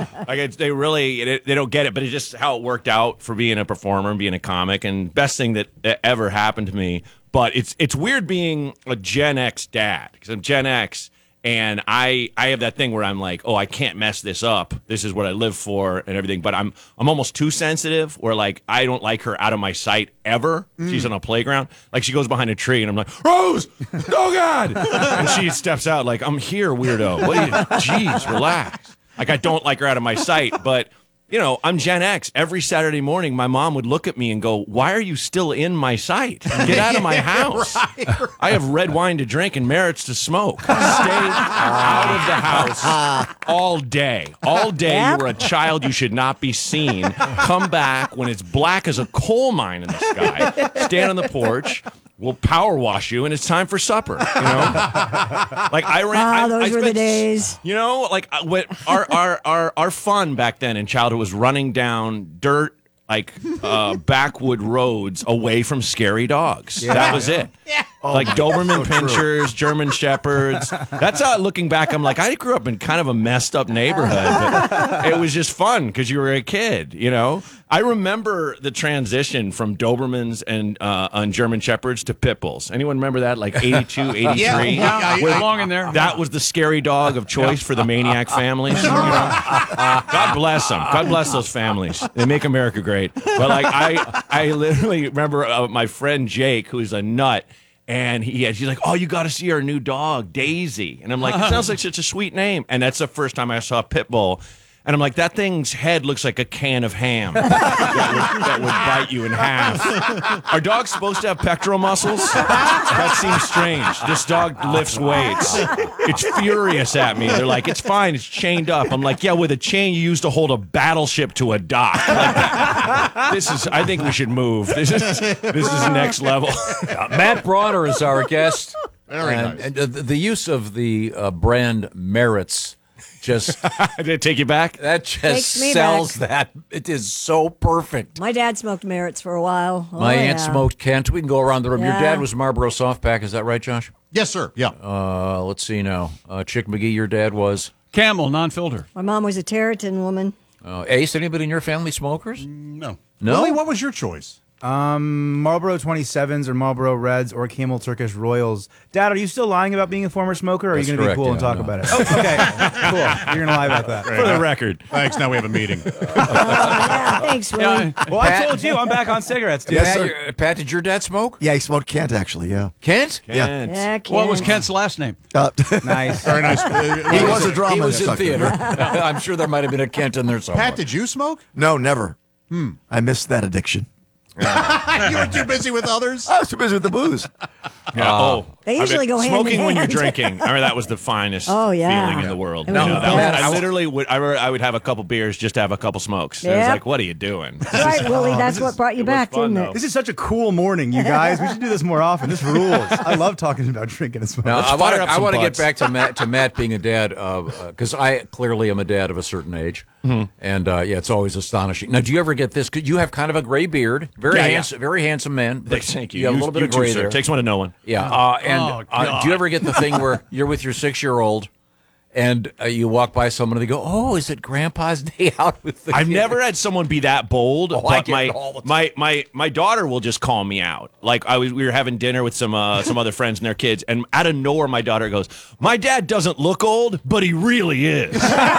they don't get it, but it's just how it worked out for being a performer and being a comic, and best thing that ever happened to me. But it's weird being a Gen X dad because I'm Gen X. And I have that thing where I'm like, oh, I can't mess this up. This is what I live for and everything. But I'm almost too sensitive where, like, I don't like her out of my sight ever. She's on a playground. Like, she goes behind a tree, and I'm like, Rose! Oh, God! And she steps out like, I'm here, weirdo. What are you? Jeez, relax. Like, I don't like her out of my sight. But, you know, I'm Gen X. Every Saturday morning, my mom would look at me and go, why are you still in my sight? Get out of my house. Right. I have red wine to drink and merits to smoke. Stay out of the house all day. All day, you were a child. You should not be seen. Come back when it's black as a coal mine in the sky. Stand on the porch. We'll power wash you, and it's time for supper. You know, like those were the days. You know, like our fun back then in childhood was running down dirt, like backwood roads away from scary dogs. Yeah. That was it. Yeah. Like Doberman Pinschers, German Shepherds. That's how, looking back, I'm like, I grew up in kind of a messed up neighborhood, but it was just fun because you were a kid, you know? I remember the transition from Dobermans and on German Shepherds to Pit Bulls. Anyone remember that? Like 82, 83? I belong in there. That was the scary dog of choice for the maniac families. You know? God bless them. God bless those families. They make America great. But like I literally remember my friend Jake, who's a nut, and she's like, oh, you got to see our new dog, Daisy. And I'm like, it sounds like such a sweet name. And that's the first time I saw a Pit Bull. And I'm like, that thing's head looks like a can of ham that would bite you in half. Are dogs supposed to have pectoral muscles? That seems strange. This dog lifts weights. It's furious at me. They're like, it's fine. It's chained up. I'm like, yeah, with a chain you use to hold a battleship to a dock. Like, I think we should move. This is next level. Matt Bronner is our guest. Very nice. And the use of the brand Merits just did it take you back? That just sells that. It is so perfect. My dad smoked Merits for a while. My aunt smoked Kent. We can go around the room. Yeah. Your dad was Marlboro Softpack. Is that right, Josh? Yes, sir. Yeah. Let's see now. Chick McGee, your dad was? Camel, non-filter. My mom was a Territon woman. Ace, anybody in your family smokers? No. No? Willie, what was your choice? Marlboro 27s or Marlboro Reds or Camel Turkish Royals. Dad, are you still lying about being a former smoker, or are you going to be cool and talk about it? Oh, okay. Cool. You're going to lie about that. For the record. Thanks. Now we have a meeting. Yeah, thanks, Willie. Well, I told you I'm back on cigarettes, dude. Yes, sir. Pat, did your dad smoke? Yeah, he smoked Kent, actually, yeah. Kent? Kent. Yeah, Kent. What was Kent's last name? Nice. Very nice. He was a drama He was in instructor. theater. I'm sure there might have been a Kent in there somewhere. Pat, did you smoke? No, never. I missed that addiction. You were too busy with others? I was too busy with the booze. They usually go hand in smoking when you're hand. drinking. I mean, that was the finest yeah. feeling in the world. It was the best. I literally would. I would have a couple beers just to have a couple smokes. It was Yep. like, what are you doing? All right, Willie, that's what brought you back, fun, didn't though. it? This is such a cool morning, you guys. We should do this more often. This rules. I love talking about drinking and smoking. Now, I fire up want some to get butts. back to Matt being a dad, because I clearly am a dad of a certain age, and it's always astonishing. Now, do you ever get this? Because you have kind of a gray beard, very handsome man. But Thank you. You have a little bit of gray too, sir. there. Takes one to know one. Yeah, do you ever get the thing where you're with your 6-year-old? And you walk by someone and they go, "Oh, is it Grandpa's day out with the?" I've kid?" never had someone be that bold, I but get it all the time. my daughter will just call me out. Like we were having dinner with some other friends and their kids, and out of nowhere, my daughter goes, "My dad doesn't look old, but he really is."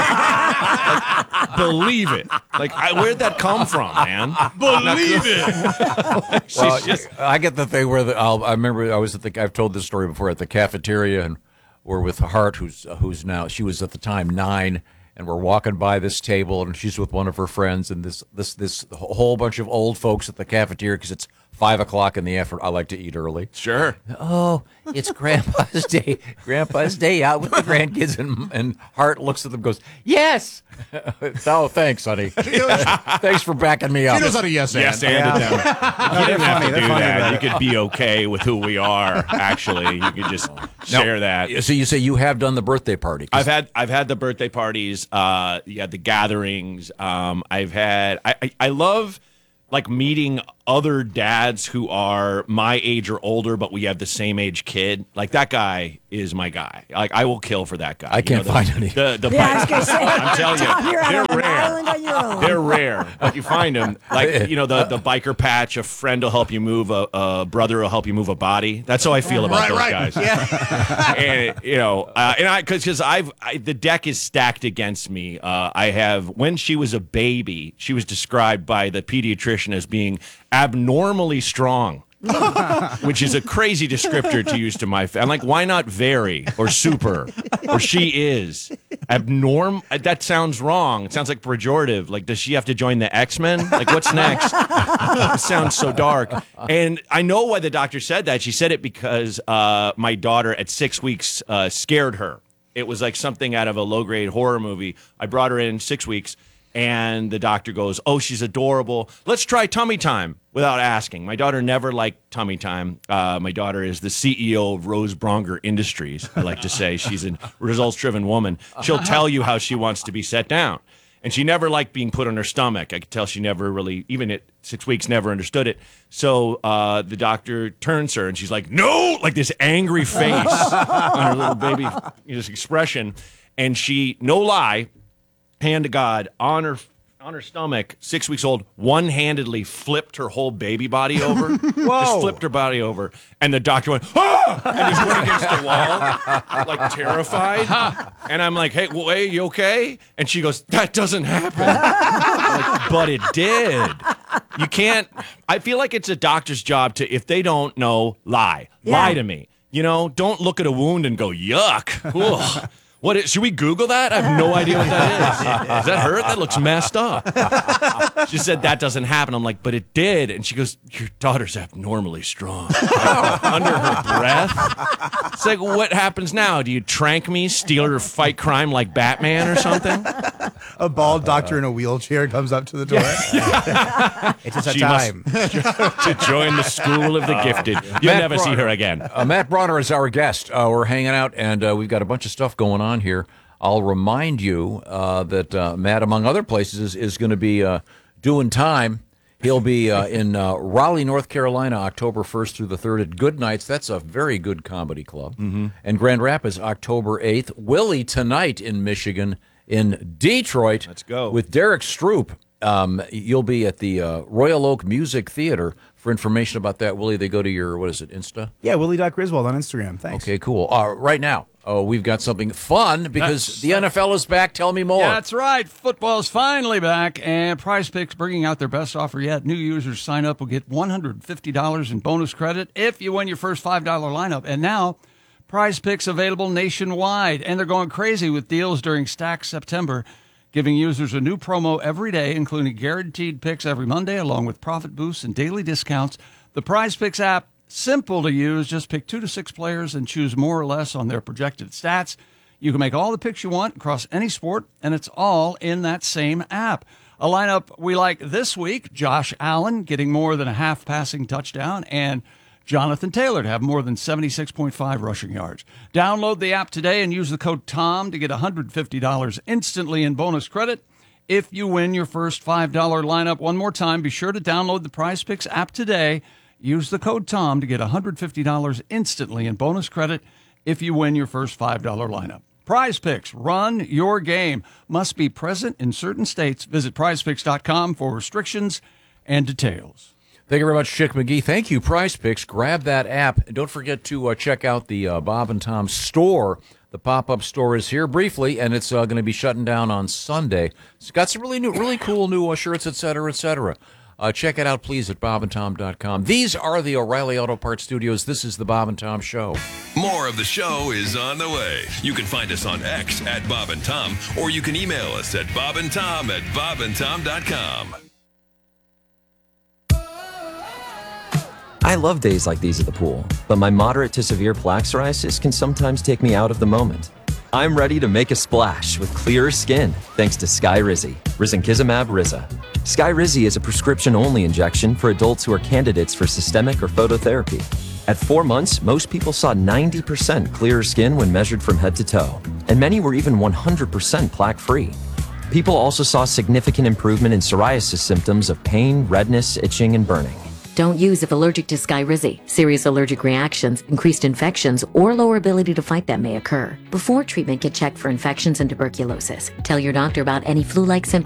Like, believe it. Like, where'd that come from, man? Believe it. Well, I get the thing where I remember I was I've told this story before at the cafeteria, and we're with Hart, who's now, she was at the time 9, and we're walking by this table, and she's with one of her friends, and this whole bunch of old folks at the cafeteria, because it's 5 o'clock in the afternoon. I like to eat early. Sure. Oh, it's Grandpa's day. Grandpa's day out with the grandkids, and Hart looks at them and goes, "Yes." Oh, thanks, honey. Thanks for backing me up. She knows how to yes and. Yes, and them. You didn't have to do that. You could be okay with who we are. Actually, you could just share that. So you say you have done the birthday party? I've had the birthday parties. The gatherings. I love like meeting other dads who are my age or older, but we have the same age kid. Like that guy is my guy. Like I will kill for that guy. I can't find any. I was gonna say, I'm telling Tom, you, you're out they're on an rare. island on your own. They're rare, but you find them. Like, you know, the biker patch, a friend will help you move, a brother will help you move a body. That's how I feel about those guys. Yeah. And, you know, because the deck is stacked against me. I have, when she was a baby, she was described by the pediatrician as being abnormally strong. Which is a crazy descriptor to use to my I'm like, why not very or super or she is abnormal? That sounds wrong. It sounds like pejorative. Like, does she have to join the X-Men? Like, what's next? It sounds so dark. And I know why the doctor said that. She said it because my daughter at 6 weeks scared her. It was like something out of a low-grade horror movie. I brought her in 6 weeks. And the doctor goes, oh, she's adorable. Let's try tummy time without asking. My daughter never liked tummy time. My daughter is the CEO of Rose Bronger Industries. I like to say she's a results-driven woman. She'll tell you how she wants to be set down. And she never liked being put on her stomach. I could tell she never really, even at 6 weeks, never understood it. So the doctor turns her and she's like, no, like this angry face on her little baby, this expression. And she, no lie, hand to God, on her stomach, 6 weeks old, one-handedly flipped her whole baby body over. Whoa. Just flipped her body over. And the doctor went, ah! And just went against the wall, like terrified. And I'm like, hey, wait, you okay? And she goes, that doesn't happen. Like, but it did. You can't, I feel like it's a doctor's job to, if they don't know, lie. Yeah. Lie to me. You know, don't look at a wound and go, yuck. Ugh. Should we Google that? I have no idea what that is. Does that hurt? That looks messed up. She said that doesn't happen. I'm like, but it did. And she goes, your daughter's abnormally strong. Under her breath. It's like, what happens now? Do you trank me, steal her, fight crime like Batman or something? A bald doctor in a wheelchair comes up to the door. It's just a She time. To join the school of the gifted. You'll Matt never see Bronner. her again. Matt Bronner is our guest. We're hanging out, and we've got a bunch of stuff going on here. I'll remind you that Matt, among other places, is going to be doing time. He'll be in Raleigh, North Carolina, October 1st through the 3rd at Good Nights. That's a very good comedy club. Mm-hmm. And Grand Rapids, October 8th. Willie tonight in Michigan. In Detroit, let's go with Derek Stroop. You'll be at the Royal Oak Music Theater. For information about that, Willie, they go to your, what is it, Insta? Yeah, Willie.Griswold on Instagram. Thanks. Okay, cool. Right now, we've got something fun because the NFL is back. Tell me more. That's right. Football's finally back, and Prize Picks bringing out their best offer yet. New users sign up will get $150 in bonus credit if you win your first $5 lineup. And now, Prize Picks available nationwide, and they're going crazy with deals during Stack September, giving users a new promo every day, including guaranteed picks every Monday, along with profit boosts and daily discounts. The Prize Picks app, simple to use. Just pick 2 to 6 players and choose more or less on their projected stats. You can make all the picks you want across any sport, and it's all in that same app. A lineup we like this week, Josh Allen getting more than a half passing touchdown, and Jonathan Taylor to have more than 76.5 rushing yards. Download the app today and use the code TOM to get $150 instantly in bonus credit if you win your first $5 lineup. One more time, be sure to download the Prize Picks app today. Use the code TOM to get $150 instantly in bonus credit if you win your first $5 lineup. Prize Picks, run your game. Must be present in certain states. Visit prizepicks.com for restrictions and details. Thank you very much, Chick McGee. Thank you, Prize Picks. Grab that app. And don't forget to check out the Bob and Tom store. The pop-up store is here briefly, and it's going to be shutting down on Sunday. It's got some really cool new shirts, et cetera, et cetera. Check it out, please, at bobandtom.com. These are the O'Reilly Auto Parts Studios. This is the Bob and Tom Show. More of the show is on the way. You can find us on X at Bob and Tom, or you can email us at bobandtom@bobandtom.com. I love days like these at the pool, but my moderate to severe plaque psoriasis can sometimes take me out of the moment. I'm ready to make a splash with clearer skin thanks to Skyrizi, Risankizumab Riza. Skyrizi is a prescription-only injection for adults who are candidates for systemic or phototherapy. At 4 months, most people saw 90% clearer skin when measured from head to toe, and many were even 100% plaque-free. People also saw significant improvement in psoriasis symptoms of pain, redness, itching, and burning. Don't use if allergic to Skyrizi. Serious allergic reactions, increased infections, or lower ability to fight them may occur. Before treatment, get checked for infections and tuberculosis. Tell your doctor about any flu-like symptoms